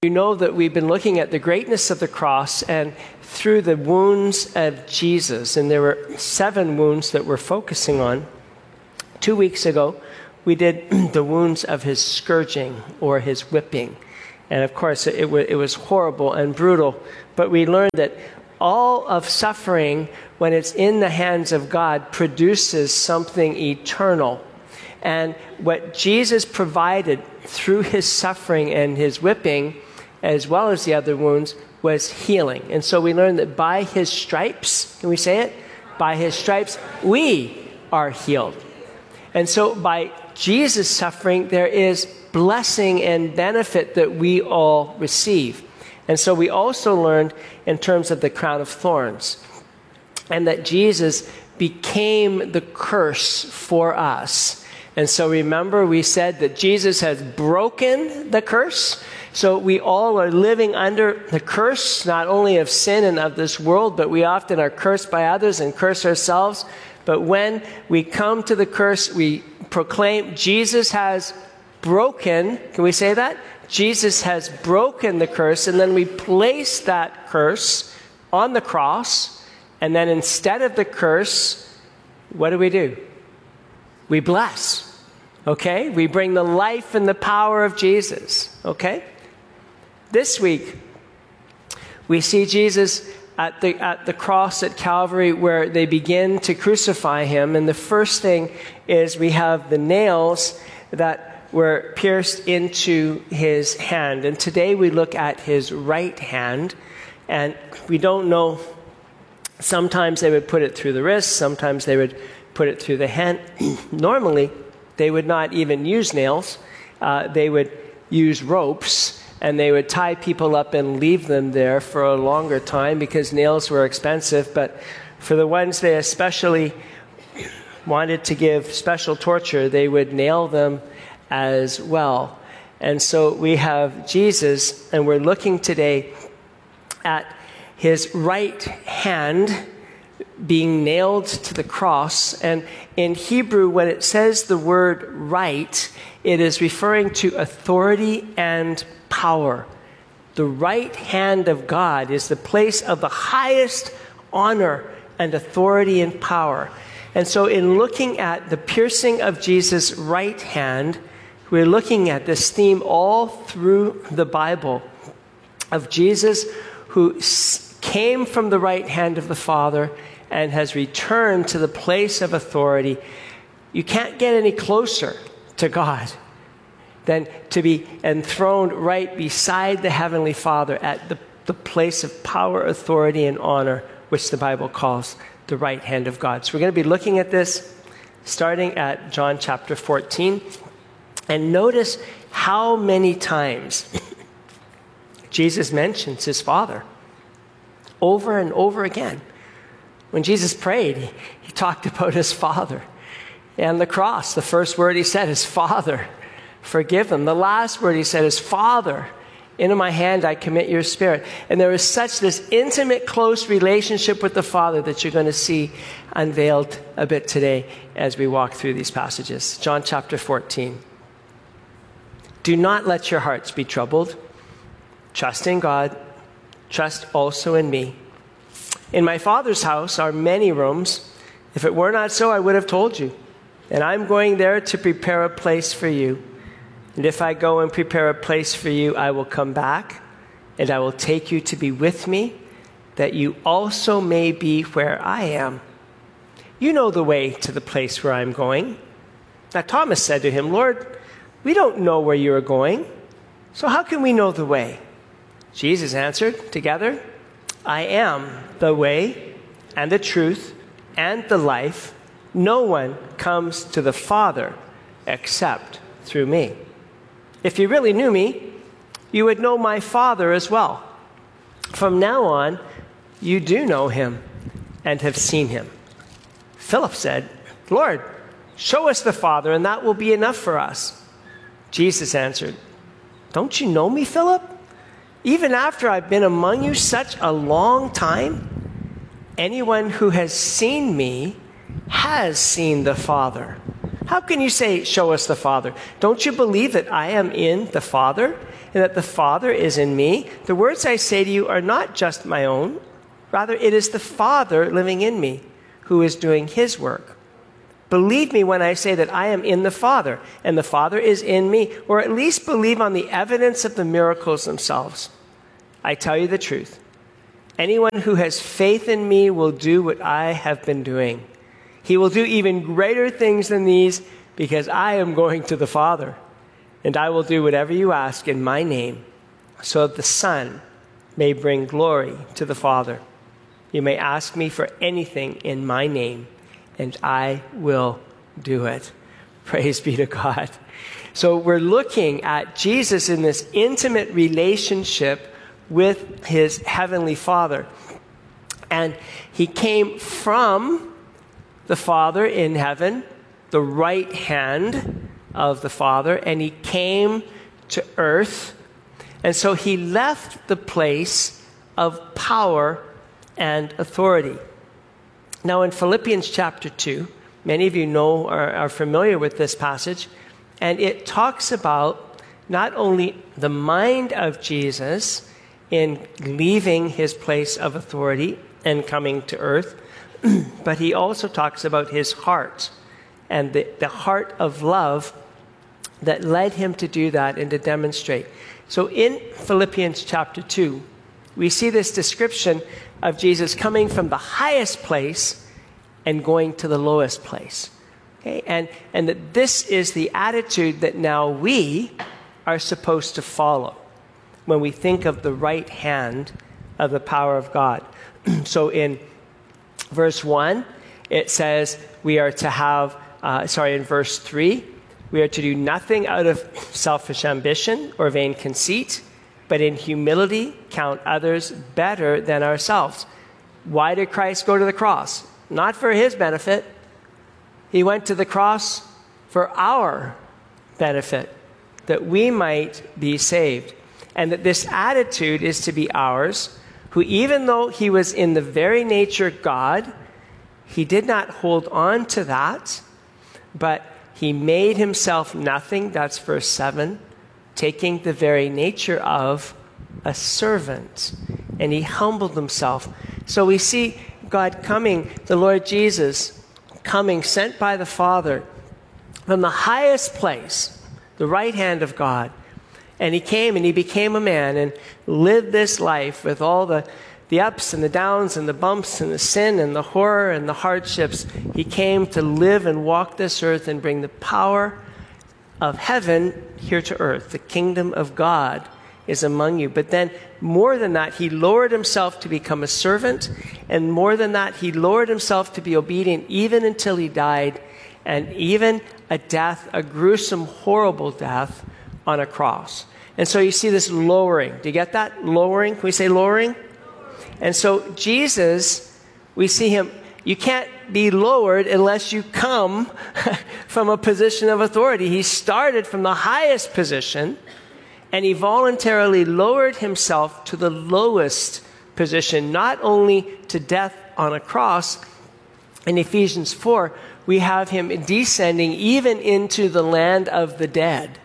You know that we've been looking at the greatness of the cross and through the wounds of Jesus. And there were 7 wounds that we're focusing on. 2 weeks ago, we did the wounds of his scourging or his whipping. And of course, it was horrible and brutal. But we learned that all of suffering, when it's in the hands of God, produces something eternal. And what Jesus provided through his suffering and his whipping, as well as the other wounds, was healing. And so we learned that by his stripes, can we say it? By his stripes, we are healed. And so by Jesus' suffering, there is blessing and benefit that we all receive. And so we also learned in terms of the crown of thorns, and that Jesus became the curse for us. And so remember, we said that Jesus has broken the curse. So we all are living under the curse, not only of sin and of this world, but we often are cursed by others and curse ourselves. But when we come to the curse, we proclaim Jesus has broken. Can we say that? Jesus has broken the curse, and then we place that curse on the cross, and then instead of the curse, what do? We bless, okay? We bring the life and the power of Jesus, okay? This week, we see Jesus at the cross at Calvary where they begin to crucify him, and the first thing is we have the nails that were pierced into his hand. And today we look at his right hand, and we don't know, sometimes they would put it through the wrist, sometimes they would put it through the hand. Normally, they would not even use nails. They would use ropes, and they would tie people up and leave them there for a longer time because nails were expensive. But for the ones they especially wanted to give special torture, they would nail them as well. And so we have Jesus, and we're looking today at his right hand being nailed to the cross. And in Hebrew, when it says the word right, it is referring to authority and power. The right hand of God is the place of the highest honor and authority and power. And so in looking at the piercing of Jesus' right hand, we're looking at this theme all through the Bible of Jesus who came from the right hand of the Father and has returned to the place of authority. You can't get any closer to God than to be enthroned right beside the Heavenly Father at the place of power, authority, and honor, which the Bible calls the right hand of God. So we're going to be looking at this starting at John chapter 14. And notice how many times Jesus mentions his Father over and over again. When Jesus prayed, he talked about his Father. And the cross, the first word he said is, Father, forgive them. The last word he said is, Father, into my hand I commit your spirit. And there is such this intimate, close relationship with the Father that you're going to see unveiled a bit today as we walk through these passages. John chapter 14. Do not let your hearts be troubled. Trust in God. Trust also in me. In my Father's house are many rooms. If it were not so, I would have told you. And I'm going there to prepare a place for you. And if I go and prepare a place for you, I will come back, and I will take you to be with me, that you also may be where I am. You know the way to the place where I'm going. Now Thomas said to him, Lord, we don't know where you are going, so how can we know the way? Jesus answered, together, I am the way and the truth and the life. No one comes to the Father except through me. If you really knew me, you would know my Father as well. From now on, you do know him and have seen him. Philip said, Lord, show us the Father, and that will be enough for us. Jesus answered, don't you know me, Philip? Even after I've been among you such a long time, anyone who has seen me has seen the Father. How can you say, show us the Father? Don't you believe that I am in the Father and that the Father is in me? The words I say to you are not just my own. Rather, it is the Father living in me who is doing his work. Believe me when I say that I am in the Father and the Father is in me, or at least believe on the evidence of the miracles themselves. I tell you the truth. Anyone who has faith in me will do what I have been doing. He will do even greater things than these because I am going to the Father. And I will do whatever you ask in my name so that the Son may bring glory to the Father. You may ask me for anything in my name, and I will do it. Praise be to God. So we're looking at Jesus in this intimate relationship with his heavenly Father. And he came from the Father in heaven, the right hand of the Father, and he came to earth. And so he left the place of power and authority. Now in Philippians chapter 2, many of you know or are familiar with this passage, and it talks about not only the mind of Jesus in leaving his place of authority and coming to earth, but he also talks about his heart and the heart of love that led him to do that and to demonstrate. So in Philippians chapter 2, we see this description of Jesus coming from the highest place and going to the lowest place. Okay? And that this is the attitude that now we are supposed to follow when we think of the right hand of the power of God. So in verse 1, it says we are to have, in verse 3, we are to do nothing out of selfish ambition or vain conceit, but in humility count others better than ourselves. Why did Christ go to the cross? Not for his benefit. He went to the cross for our benefit, that we might be saved. And that this attitude is to be ours, who even though he was in the very nature God, he did not hold on to that, but he made himself nothing, that's verse 7, taking the very nature of a servant. And he humbled himself. So we see God coming, the Lord Jesus coming, sent by the Father from the highest place, the right hand of God. And he came and he became a man and lived this life with all the ups and the downs and the bumps and the sin and the horror and the hardships. He came to live and walk this earth and bring the power of heaven here to earth. The kingdom of God is among you. But then more than that, he lowered himself to become a servant. And more than that, he lowered himself to be obedient even until he died. And even a death, a gruesome, horrible death on a cross. And so you see this lowering. Do you get that? Lowering. Can we say lowering? And so Jesus, we see him, you can't be lowered unless you come from a position of authority. He started from the highest position, and he voluntarily lowered himself to the lowest position, not only to death on a cross. In Ephesians 4, we have him descending even into the land of the dead.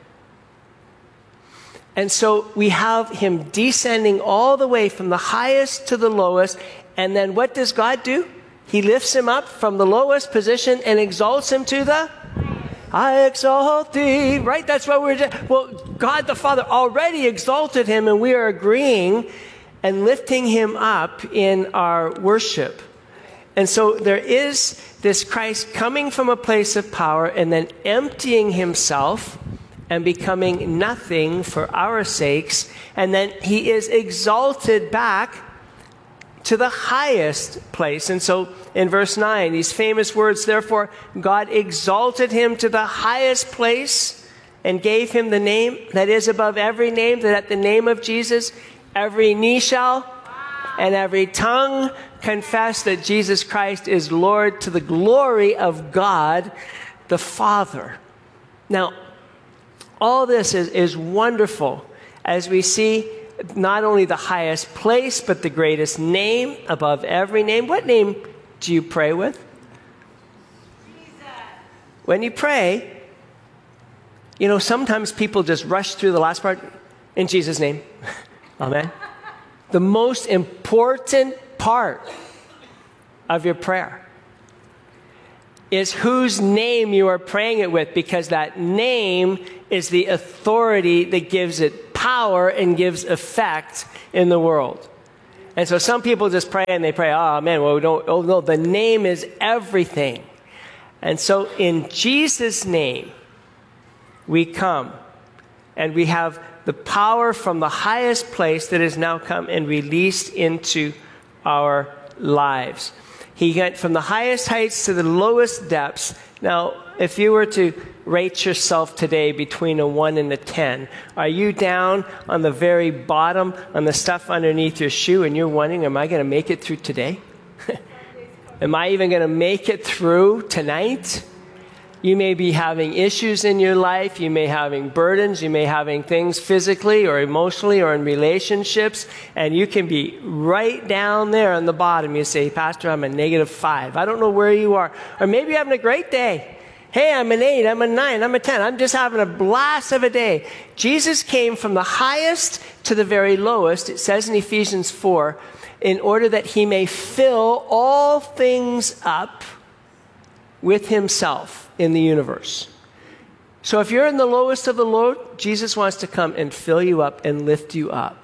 And so we have him descending all the way from the highest to the lowest. And then what does God do? He lifts him up from the lowest position and exalts him to the I exalt thee. Right? That's what we're doing. Well, God the Father already exalted him, and we are agreeing and lifting him up in our worship. And so there is this Christ coming from a place of power and then emptying himself and becoming nothing for our sakes. And then he is exalted back to the highest place. And so in verse 9, these famous words, therefore God exalted him to the highest place and gave him the name that is above every name, that at the name of Jesus every knee shall and every tongue confess that Jesus Christ is Lord, to the glory of God the Father. Now, all this is wonderful as we see not only the highest place, but the greatest name above every name. What name do you pray with? Jesus. when you pray, sometimes people just rush through the last part. In Jesus' name. Amen. The most important part of your prayer is whose name you are praying it with, because that name is the authority that gives it power and gives effect in the world. And so some people just pray and they pray, no, the name is everything. And so in Jesus' name, we come and we have the power from the highest place that has now come and released into our lives. He went from the highest heights to the lowest depths. Now, if you were to rate yourself today between a 1 and a 10, are you down on the very bottom, on the stuff underneath your shoe, and you're wondering, am I going to make it through today? Am I even going to make it through tonight? You may be having issues in your life. You may be having burdens. You may be having things physically or emotionally or in relationships. And you can be right down there on the bottom. You say, Pastor, I'm a -5. I don't know where you are. Or maybe you're having a great day. Hey, I'm an 8. I'm a 9. I'm a 10. I'm just having a blast of a day. Jesus came from the highest to the very lowest. It says in Ephesians 4, in order that he may fill all things up with himself in the universe. So if you're in the lowest of the low, Jesus wants to come and fill you up and lift you up.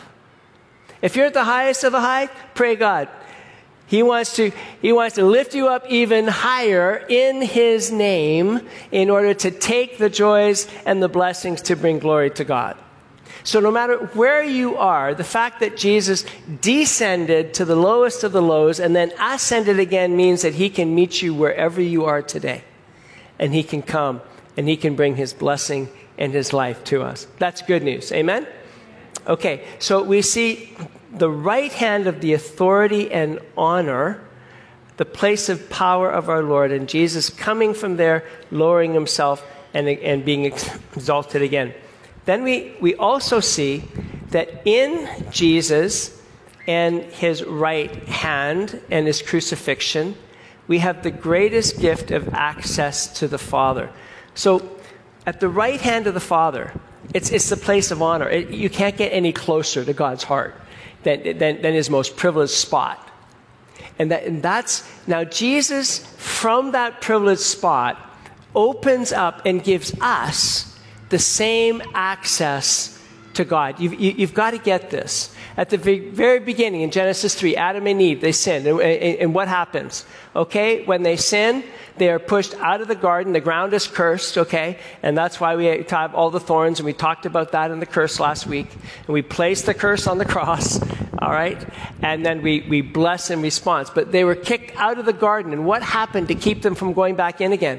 If you're at the highest of the high, pray God. He wants to lift you up even higher in his name in order to take the joys and the blessings to bring glory to God. So no matter where you are, the fact that Jesus descended to the lowest of the lows and then ascended again means that he can meet you wherever you are today. And he can come and he can bring his blessing and his life to us. That's good news. Amen? Okay, so we see the right hand of the authority and honor, the place of power of our Lord, and Jesus coming from there, lowering himself and being exalted again. Then we also see that in Jesus and his right hand and his crucifixion, we have the greatest gift of access to the Father. So at the right hand of the Father, it's the place of honor. You can't get any closer to God's heart than his most privileged spot. And that's now Jesus, from that privileged spot, opens up and gives us the same access to God. You've got to get this. At the very beginning, in Genesis 3, Adam and Eve, they sinned. And what happens? Okay, when they sin, they are pushed out of the garden. The ground is cursed, okay? And that's why we have all the thorns, and we talked about that in the curse last week. And we placed the curse on the cross, all right? And then we bless in response. But they were kicked out of the garden. And what happened to keep them from going back in again?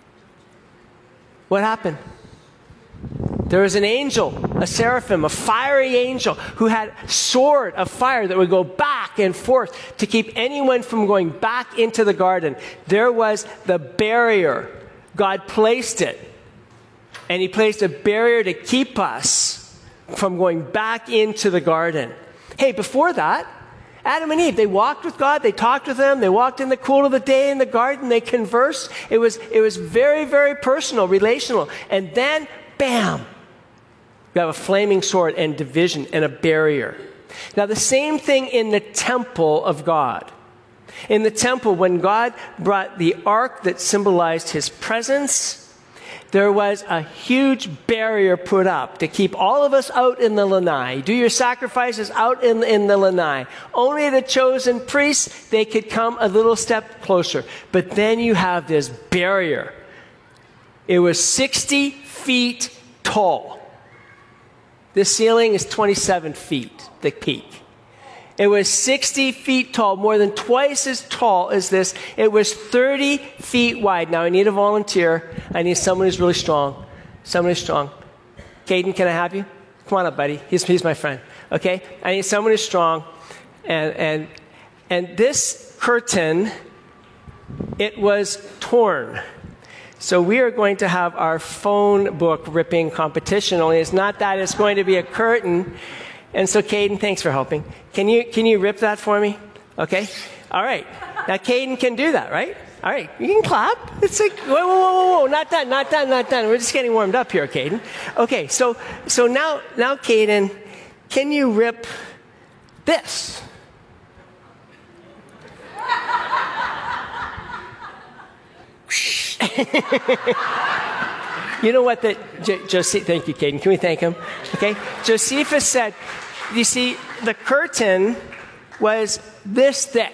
What happened? There was an angel, a seraphim, a fiery angel who had a sword of fire that would go back and forth to keep anyone from going back into the garden. There was the barrier. God placed it. And he placed a barrier to keep us from going back into the garden. Hey, before that, Adam and Eve, they walked with God, they talked with him, they walked in the cool of the day in the garden, they conversed. It was very, very personal, relational. And then, bam! You have a flaming sword and division and a barrier. Now, the same thing in the temple of God. In the temple, when God brought the ark that symbolized his presence, there was a huge barrier put up to keep all of us out in the lanai. Do your sacrifices out in the lanai. Only the chosen priests, they could come a little step closer. But then you have this barrier. It was 60 feet tall. The ceiling is 27 feet, the peak. It was 60 feet tall, more than twice as tall as this. It was 30 feet wide. Now, I need a volunteer. I need someone who's really strong. Someone who's strong. Caden, can I have you? Come on up, buddy. He's my friend. Okay? I need someone who's strong. And this curtain, it was torn. So we are going to have our phone book ripping competition, only it's not that, it's going to be a curtain. And so Caden, thanks for helping. Can you rip that for me? Okay? All right. Now Caden can do that, right? All right, you can clap. It's like, whoa, not done. We're just getting warmed up here, Caden. Okay, so now, Caden, can you rip this? You know what? Thank you, Caden. Can we thank him? Okay, Josephus said, you see, the curtain was this thick.